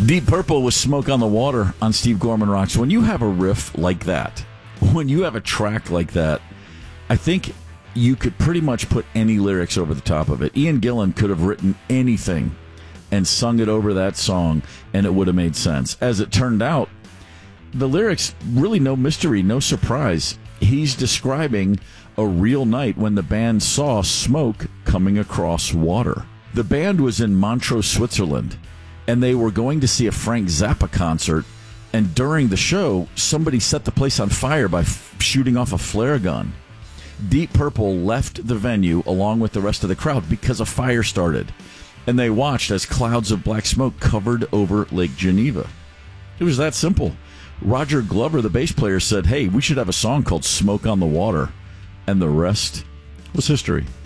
Deep Purple with Smoke on the Water on Steve Gorman Rocks. When you have a riff like that, when you have a track like that, I think you could pretty much put any lyrics over the top of it. Ian Gillan could have written anything and sung it over that song, and it would have made sense. As it turned out, the lyrics, really no mystery, no surprise. He's describing a real night when the band saw smoke coming across water. The band was in Montreux, Switzerland, and they were going to see a Frank Zappa concert, and during the show, somebody set the place on fire by shooting off a flare gun. Deep Purple left the venue along with the rest of the crowd because a fire started, and they watched as clouds of black smoke covered over Lake Geneva. It was that simple. Roger Glover, the bass player, said, "Hey, we should have a song called Smoke on the Water," and the rest was history.